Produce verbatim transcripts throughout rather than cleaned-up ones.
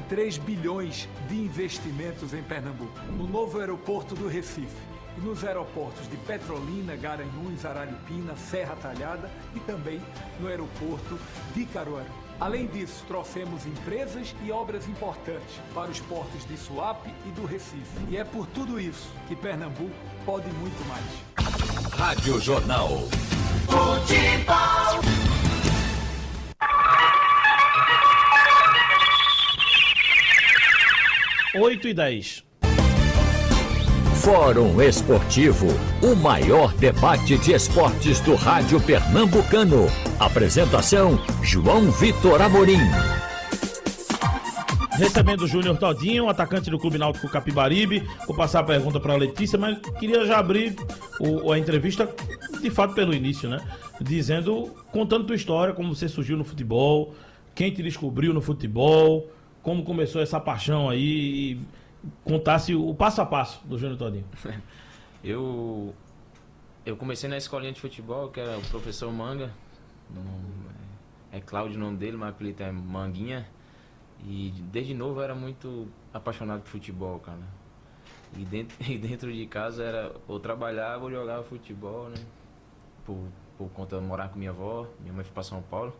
três bilhões de investimentos em Pernambuco. No novo aeroporto do Recife e nos aeroportos de Petrolina, Garanhuns, Araripina, Serra Talhada e também no aeroporto de Caruaru. Além disso, trouxemos empresas e obras importantes para os portos de Suape e do Recife. E é por tudo isso que Pernambuco pode muito mais. Rádio Jornal. Futebol. oito e dez. Fórum Esportivo, o maior debate de esportes do rádio pernambucano. Apresentação, João Vitor Amorim. Recebendo o Júnior Todinho, atacante do Clube Náutico Capibaribe. Vou passar a pergunta para a Letícia, mas queria já abrir o, a entrevista, de fato, pelo início, né? Dizendo, contando tua história, como você surgiu no futebol, quem te descobriu no futebol, como começou essa paixão aí, e contasse o passo a passo do Júnior Todinho. Eu, eu comecei na escolinha de futebol, que era o professor Manga, é Cláudio o nome dele, mas o apelido é Manguinha, e desde novo eu era muito apaixonado por futebol, cara. E dentro, e dentro de casa era ou trabalhava ou jogava futebol, né? Por, por conta de morar com minha avó, minha mãe foi para São Paulo.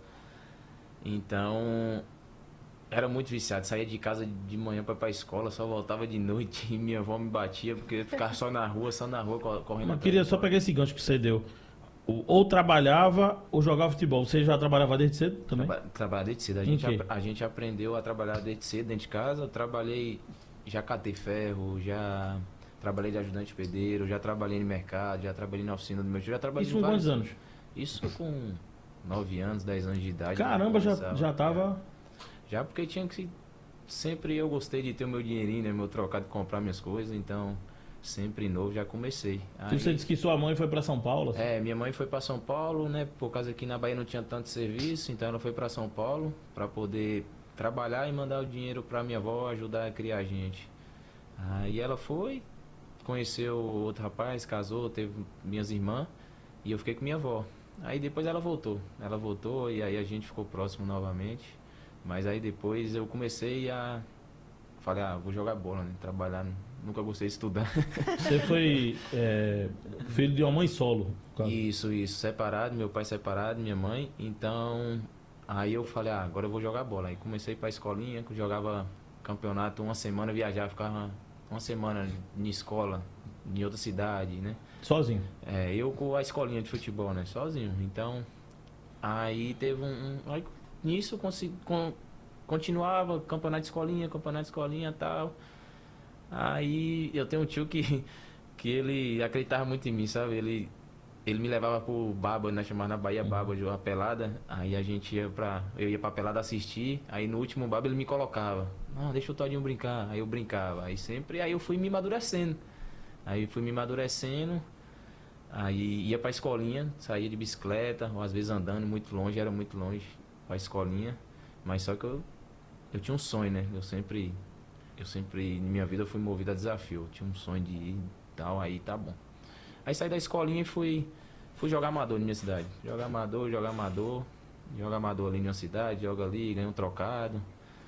Então, era muito viciado, saía de casa de manhã para ir pra escola, só voltava de noite e minha avó me batia, porque eu ficava só na rua, só na rua, correndo. Mas queria só pegar esse gancho que você deu. Ou trabalhava ou jogava futebol. Você já trabalhava desde cedo também? Traba, trabalhava desde cedo. A gente, a, a gente aprendeu a trabalhar desde cedo dentro de casa. Eu trabalhei, já catei ferro, já trabalhei de ajudante pedreiro, já trabalhei no mercado, já trabalhei na oficina do meu tio. Já trabalhei Isso com quantos anos? Isso com nove anos, dez anos de idade. Caramba, já, já tava... Já porque tinha que... Sempre eu gostei de ter o meu dinheirinho, né? Meu trocado de comprar minhas coisas, então... Sempre novo, já comecei. Aí, você disse que sua mãe foi para São Paulo? Assim? É, minha mãe foi para São Paulo, né? Por causa que na Bahia não tinha tanto serviço, então ela foi para São Paulo para poder trabalhar e mandar o dinheiro para minha avó ajudar a criar a gente. Aí ela foi, conheceu outro rapaz, casou, teve minhas irmãs e eu fiquei com minha avó. Aí depois ela voltou, ela voltou e aí a gente ficou próximo novamente. Mas aí depois eu comecei a... Falei, ah, vou jogar bola, né? Trabalhar... Nunca gostei de estudar. Você foi é, filho de uma mãe solo? Claro. Isso, isso. Separado, meu pai separado, minha mãe. Então, aí eu falei, ah, agora eu vou jogar bola. Aí comecei para a escolinha, que eu jogava campeonato uma semana, viajava, ficava uma semana em escola, em outra cidade, né? Sozinho? É, eu com a escolinha de futebol, né? Sozinho. Então, aí teve um... um aí, nisso, eu consegui, con, continuava, campeonato de escolinha, campeonato de escolinha e tal... Aí eu tenho um tio que, que ele acreditava muito em mim, sabe? Ele, ele me levava pro Baba, nós chamávamos na Bahia Baba de uma pelada. Aí a gente ia pra... Eu ia pra pelada assistir, aí no último Baba ele me colocava. Não, deixa o Todinho brincar. Aí eu brincava. Aí sempre... Aí eu fui me amadurecendo. Aí fui me amadurecendo. Aí ia pra escolinha, saía de bicicleta, ou às vezes andando muito longe, era muito longe pra escolinha. Mas só que eu, eu tinha um sonho, né? Eu sempre... Eu sempre, em minha vida, fui movido a desafio. Eu tinha um sonho de ir e tal, aí tá bom. Aí saí da escolinha e fui, fui jogar amador na minha cidade. Jogar amador, jogar amador. Jogar amador ali na minha cidade, joga ali, ganha um trocado.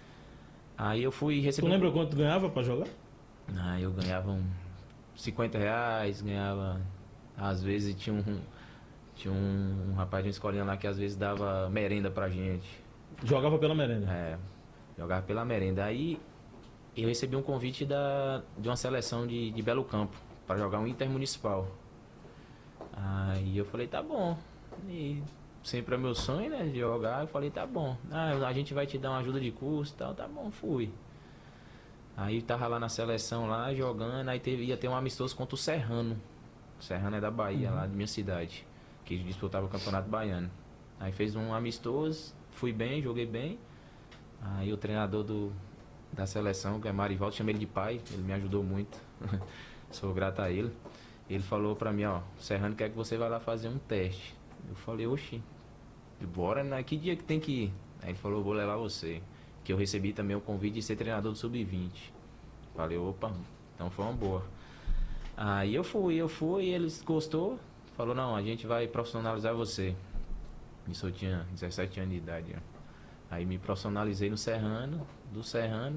Aí eu fui receber... Tu lembra quanto tu ganhava pra jogar? Ah, eu ganhava um cinquenta reais, ganhava... Às vezes tinha um... Tinha um, um rapaz de uma escolinha lá que às vezes dava merenda pra gente. Jogava pela merenda? É, jogava pela merenda. Aí... Eu recebi um convite da, de uma seleção de, de Belo Campo para jogar um intermunicipal. Aí eu falei, tá bom. E sempre é meu sonho, né, de jogar. Eu falei, tá bom. Ah, a gente vai te dar uma ajuda de custo e tal. Tá bom, fui. Aí tava lá na seleção, lá jogando. Aí teve, ia ter um amistoso contra o Serrano. O Serrano é da Bahia, uhum. Lá da minha cidade, que disputava o Campeonato Baiano. Aí fez um amistoso, fui bem, joguei bem. Aí o treinador do... da seleção, que é Marivaldo, chamei ele de pai, ele me ajudou muito, sou grato a ele. Ele falou pra mim, ó, o Serrano quer que você vá lá fazer um teste. Eu falei, oxi, bora, né? Que dia que tem que ir? Aí ele falou, vou levar você, que eu recebi também o convite de ser treinador do sub vinte. Falei, opa, então foi uma boa. Aí eu fui, eu fui, e eles gostou, falou, não, a gente vai profissionalizar você. Isso eu tinha dezessete anos de idade, ó. Aí me profissionalizei no Serrano, do Serrano,